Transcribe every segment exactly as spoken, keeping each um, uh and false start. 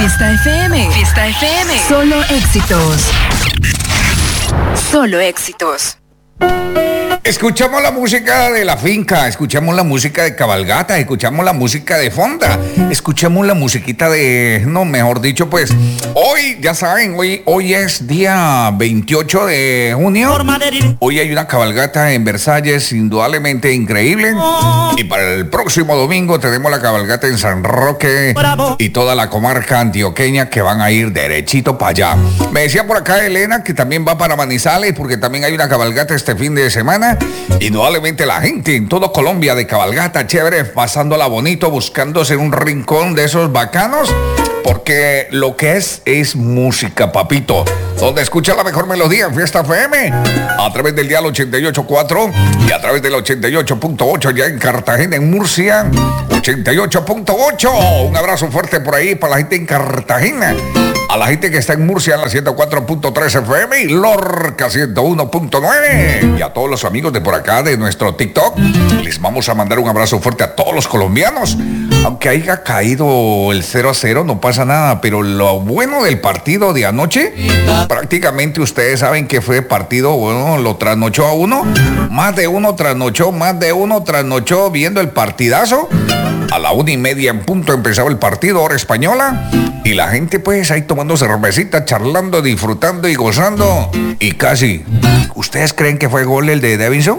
Fiesta F M. Fiesta F M. Solo éxitos. Solo éxitos. Escuchamos la música de la finca, escuchamos la música de cabalgata, escuchamos la música de fonda, escuchamos la musiquita de, no, mejor dicho, pues, hoy, ya saben, hoy, hoy es día veintiocho de junio, hoy hay una cabalgata en Versalles indudablemente increíble, y para el próximo domingo tenemos la cabalgata en San Roque y toda la comarca antioqueña que van a ir derechito para allá. Me decía por acá Elena que también va para Manizales porque también hay una cabalgata este fin de semana. Indudablemente la gente en todo Colombia de cabalgata, chévere, pasándola bonito, buscándose un rincón de esos bacanos, porque lo que es es música, papito. Donde escucha la mejor melodía en Fiesta F M, a través del dial ochenta y ocho punto cuatro y a través del ochenta y ocho punto ocho ya en Cartagena, en Murcia, ochenta y ocho punto ocho. Un abrazo fuerte por ahí para la gente en Cartagena. A la gente que está en Murcia en la ciento cuatro punto tres F M y Lorca ciento uno punto nueve. Y a todos los amigos de por acá de nuestro TikTok, les vamos a mandar un abrazo fuerte a todos los colombianos. Aunque haya caído el cero a cero, no pasa nada. Pero lo bueno del partido de anoche, prácticamente ustedes saben que fue partido, bueno, lo trasnochó a uno. Más de uno trasnochó, más de uno trasnochó viendo el partidazo. A la una y media en punto empezaba el partido, hora española. Y la gente pues ahí tomando cervecita, charlando, disfrutando y gozando. Y casi, ¿ustedes creen que fue gol el de Davinson?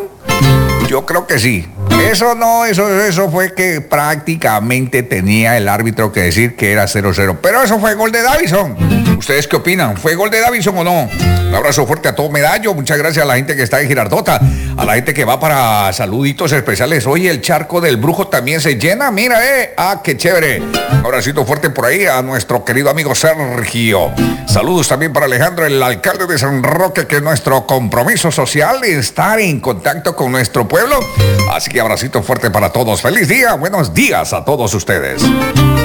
Yo creo que sí. Eso no, eso, eso fue que prácticamente tenía el árbitro que decir que era cero cero. Pero eso fue gol de Davinson. ¿Ustedes qué opinan? ¿Fue gol de Davinson o no? Un abrazo fuerte a todo Medallo. Muchas gracias a la gente que está en Girardota. A la gente que va para saluditos especiales. Oye, el charco del Brujo también se llena. Mira, eh. Ah, qué chévere. Un abracito fuerte por ahí a nuestro querido amigo Sergio. Saludos también para Alejandro, el alcalde de San Roque, que es nuestro compromiso social de estar en contacto con nuestro pueblo. Así que abracito fuerte para todos. Feliz día. Buenos días a todos ustedes.